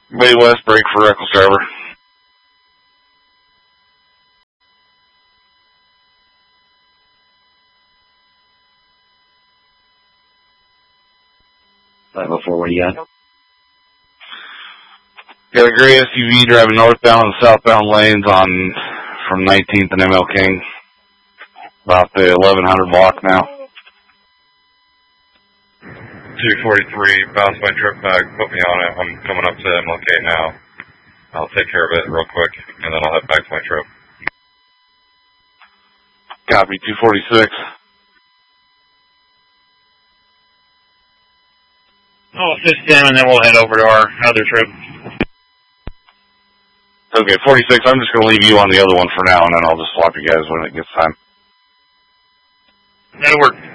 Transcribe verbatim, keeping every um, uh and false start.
Way west, break for reckless driver. five oh four, what do you got? Got a gray S U V driving northbound and southbound lanes on from nineteenth and M L King. About the eleven hundred block now. two forty-three, bounce my trip back, put me on it. I'm coming up to M L K now. I'll take care of it real quick, and then I'll head back to my trip. Copy, two forty-six. I'll assist them, and then we'll head over to our other trip. Okay, forty-six, I'm just going to leave you on the other one for now, and then I'll just swap you guys when it gets time. That'll work.